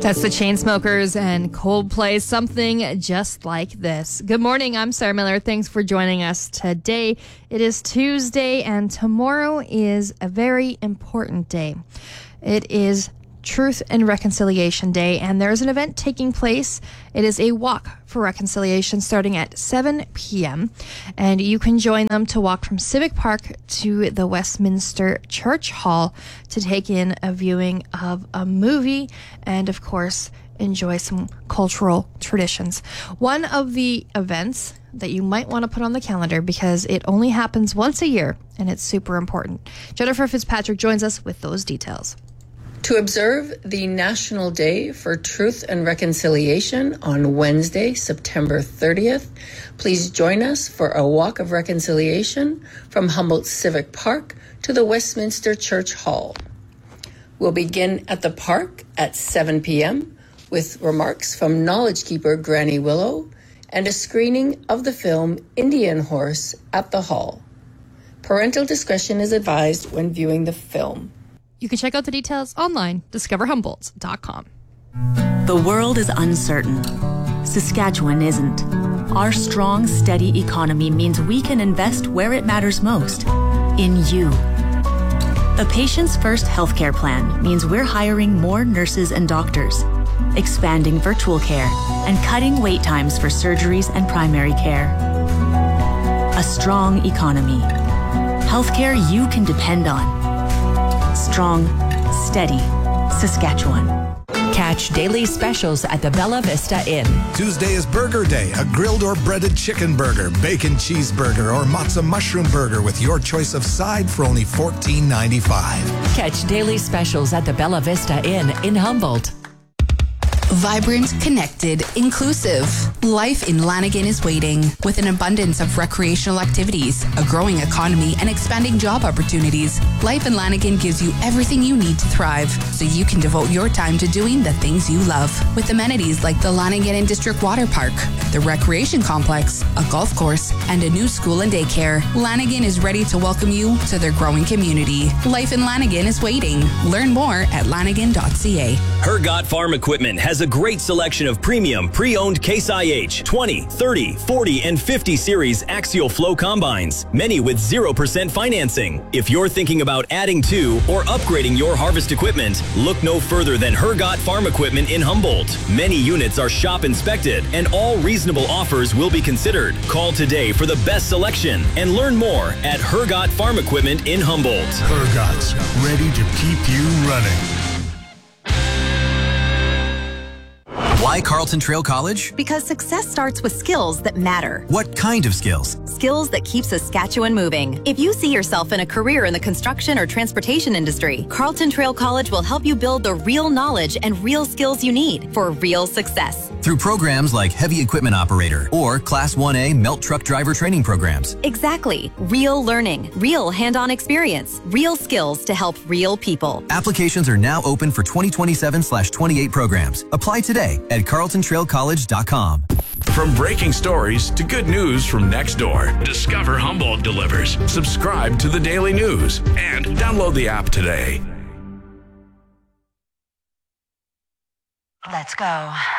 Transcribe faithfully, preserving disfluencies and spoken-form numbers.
That's the Chainsmokers and Coldplay, Something Just Like This. Good morning, I'm Sarah Miller. Thanks for joining us today. It is Tuesday, and tomorrow is a very important day. It is Truth and Reconciliation Day, and there's an event taking place. It is a walk for reconciliation starting at seven p.m., and you can join them to walk from Civic Park to the Westminster Church Hall to take in a viewing of a movie and, of course, enjoy some cultural traditions. One of the events that you might want to put on the calendar because it only happens once a year, and it's super important. Jennifer Fitzpatrick joins us with those details. To observe the National Day for Truth and Reconciliation on Wednesday, September thirtieth, please join us for a walk of reconciliation from Humboldt Civic Park to the Westminster Church Hall. We'll begin at the park at seven p.m. with remarks from Knowledge Keeper Granny Willow and a screening of the film Indian Horse at the Hall. Parental discretion is advised when viewing the film. You can check out the details online, discover humboldt dot com. The world is uncertain. Saskatchewan isn't. Our strong, steady economy means we can invest where it matters most, in you. The Patients First healthcare plan means we're hiring more nurses and doctors, expanding virtual care, and cutting wait times for surgeries and primary care. A strong economy. Healthcare you can depend on. Strong, steady Saskatchewan. Catch daily specials at the Bella Vista Inn. Tuesday is Burger Day. A grilled or breaded chicken burger, bacon cheeseburger, or matzo mushroom burger with your choice of side for only fourteen ninety-five. Catch daily specials at the Bella Vista Inn in Humboldt. Vibrant, connected, inclusive. Life in Lanigan is waiting. With an abundance of recreational activities, a growing economy, and expanding job opportunities, life in Lanigan gives you everything you need to thrive, so you can devote your time to doing the things you love. With amenities like the Lanigan and District Water Park, the Recreation Complex, a golf course, and a new school and daycare, Lanigan is ready to welcome you to their growing community. Life in Lanigan is waiting. Learn more at lanigan dot c a. Hergot Farm Equipment has a great selection of premium pre-owned Case I H twenty, thirty, forty, and fifty series axial flow combines, many with zero percent financing. If you're thinking about adding to or upgrading your harvest equipment, look no further than Hergot Farm Equipment in Humboldt. Many units are shop inspected and all reasonable offers will be considered. Call today for the best selection and learn more at Hergot Farm Equipment in Humboldt. Hergot's ready to keep you running. Why Carlton Trail College? Because success starts with skills that matter. What kind of skills? Skills that keep Saskatchewan moving. If you see yourself in a career in the construction or transportation industry, Carlton Trail College will help you build the real knowledge and real skills you need for real success. Through programs like Heavy Equipment Operator or Class one A Melt Truck Driver Training Programs. Exactly. Real learning, real hand-on experience, real skills to help real people. Applications are now open for twenty twenty-seven slash twenty-eight programs. Apply today at carlton trail college dot com. From breaking stories to good news from next door, Discover Humboldt delivers. Subscribe to the Daily News and download the app today. Let's go.